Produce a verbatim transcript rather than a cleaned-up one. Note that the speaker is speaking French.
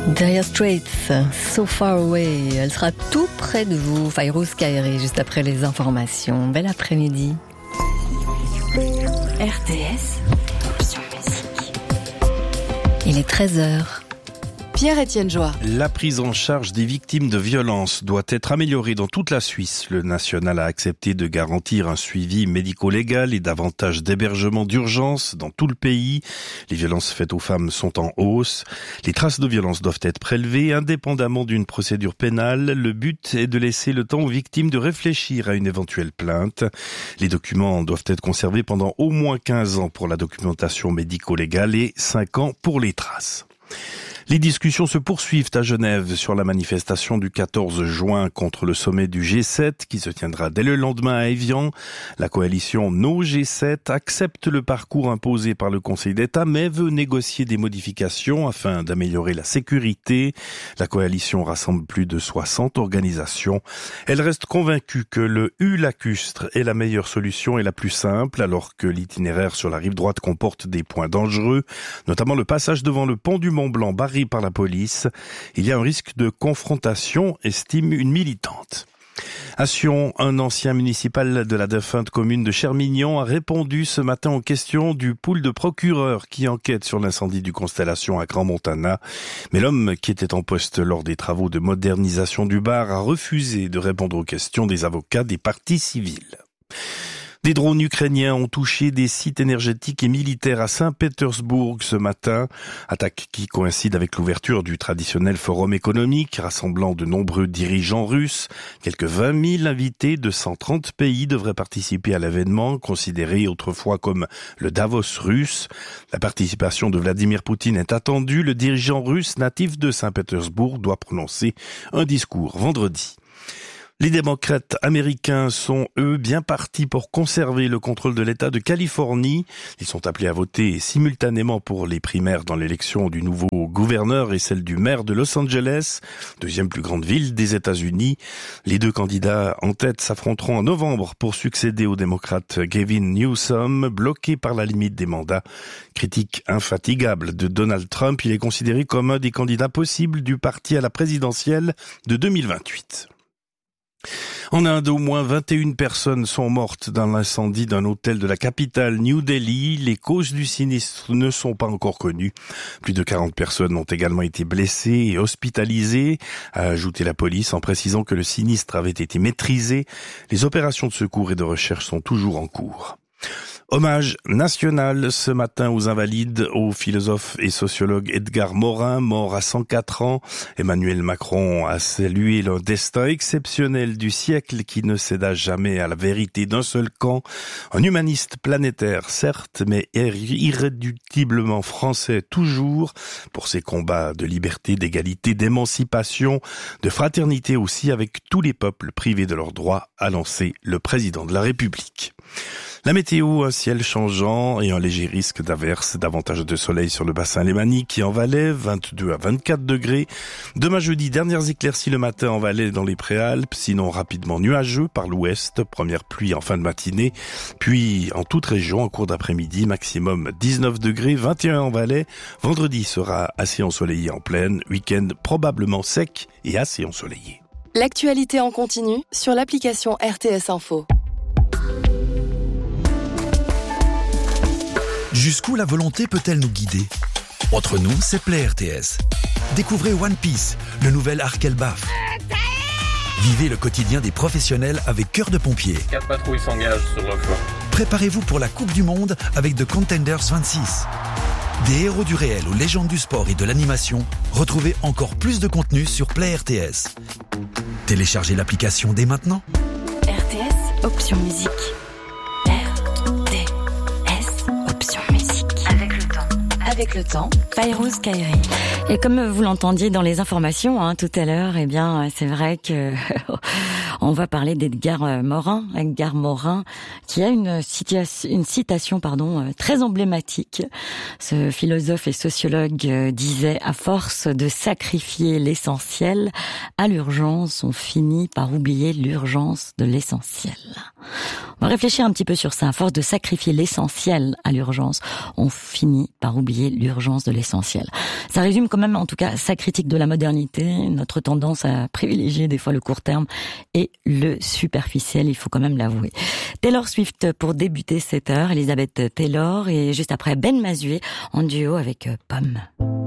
Dire Straits, So Far Away, elle sera tout près de vous, Fayrouz Kairi, juste après les informations. Bel après-midi. R T S, option musique. Il est treize heures. Pierre-Étienne Joie. La prise en charge des victimes de violences doit être améliorée dans toute la Suisse. Le national a accepté de garantir un suivi médico-légal et davantage d'hébergements d'urgence dans tout le pays. Les violences faites aux femmes sont en hausse. Les traces de violences doivent être prélevées indépendamment d'une procédure pénale. Le but est de laisser le temps aux victimes de réfléchir à une éventuelle plainte. Les documents doivent être conservés pendant au moins quinze ans pour la documentation médico-légale et cinq ans pour les traces. Les discussions se poursuivent à Genève sur la manifestation du quatorze juin contre le sommet du G sept qui se tiendra dès le lendemain à Évian. La coalition No G sept accepte le parcours imposé par le Conseil d'État mais veut négocier des modifications afin d'améliorer la sécurité. La coalition rassemble plus de soixante organisations. Elle reste convaincue que le U-lacustre est la meilleure solution et la plus simple alors que l'itinéraire sur la rive droite comporte des points dangereux, notamment le passage devant le pont du Mont-Blanc barré par la police. Il y a un risque de confrontation, estime une militante. À Sion, un ancien municipal de la défunte commune de Chermignon a répondu ce matin aux questions du pool de procureurs qui enquête sur l'incendie du Constellation à Grand Montana. Mais l'homme qui était en poste lors des travaux de modernisation du bar a refusé de répondre aux questions des avocats des parties civiles. Des drones ukrainiens ont touché des sites énergétiques et militaires à Saint-Pétersbourg ce matin. Attaque qui coïncide avec l'ouverture du traditionnel forum économique rassemblant de nombreux dirigeants russes. Quelques vingt mille invités de cent trente pays devraient participer à l'événement, considéré autrefois comme le Davos russe. La participation de Vladimir Poutine est attendue. Le dirigeant russe natif de Saint-Pétersbourg doit prononcer un discours vendredi. Les démocrates américains sont, eux, bien partis pour conserver le contrôle de l'État de Californie. Ils sont appelés à voter simultanément pour les primaires dans l'élection du nouveau gouverneur et celle du maire de Los Angeles, deuxième plus grande ville des États-Unis. Les deux candidats en tête s'affronteront en novembre pour succéder au démocrate Gavin Newsom, bloqué par la limite des mandats. Critique infatigable de Donald Trump, il est considéré comme un des candidats possibles du parti à la présidentielle de deux mille vingt-huit. En Inde, au moins vingt et une personnes sont mortes dans l'incendie d'un hôtel de la capitale New Delhi. Les causes du sinistre ne sont pas encore connues. Plus de quarante personnes ont également été blessées et hospitalisées, a ajouté la police en précisant que le sinistre avait été maîtrisé. Les opérations de secours et de recherche sont toujours en cours. Hommage national ce matin aux invalides, au philosophe et sociologue Edgar Morin, mort à cent quatre ans. Emmanuel Macron a salué le destin exceptionnel du siècle qui ne céda jamais à la vérité d'un seul camp. Un humaniste planétaire, certes, mais irréductiblement français toujours, pour ses combats de liberté, d'égalité, d'émancipation, de fraternité aussi avec tous les peuples privés de leurs droits, a lancé le président de la République. La météo, un ciel changeant et un léger risque d'averse, davantage de soleil sur le bassin lémanique et en Valais, vingt-deux à vingt-quatre degrés. Demain jeudi, dernières éclaircies le matin en Valais et dans les Préalpes, sinon rapidement nuageux par l'ouest, première pluie en fin de matinée, puis en toute région en cours d'après-midi, maximum dix-neuf degrés, vingt et un en Valais. Vendredi sera assez ensoleillé en pleine, week-end probablement sec et assez ensoleillé. L'actualité en continu sur l'application R T S Info. Jusqu'où la volonté peut-elle nous guider ? Entre nous, c'est Play R T S. Découvrez One Piece, le nouvel arc Elbaf. Vivez le quotidien des professionnels avec Cœur de Pompier. Quatre patrouilles s'engagent sur le flanc. Préparez-vous pour la Coupe du Monde avec The Contenders vingt-six. Des héros du réel aux légendes du sport et de l'animation, retrouvez encore plus de contenu sur Play R T S. Téléchargez l'application dès maintenant. R T S, option musique. Avec le temps, Fayrouz Kairi. Et comme vous l'entendiez dans les informations hein, tout à l'heure, eh bien c'est vrai que on va parler d'Edgar Morin, Edgar Morin, qui a une, citation, une citation pardon très emblématique. Ce philosophe et sociologue disait: à force de sacrifier l'essentiel à l'urgence, on finit par oublier l'urgence de l'essentiel. On va réfléchir un petit peu sur ça. À force de sacrifier l'essentiel à l'urgence, on finit par oublier l'urgence de l'essentiel. Ça résume quand même même, en tout cas, sa critique de la modernité, notre tendance à privilégier des fois le court terme et le superficiel, il faut quand même l'avouer. Taylor Swift pour débuter cette heure, Elisabeth Taylor, et juste après Ben Mazué en duo avec Pomme.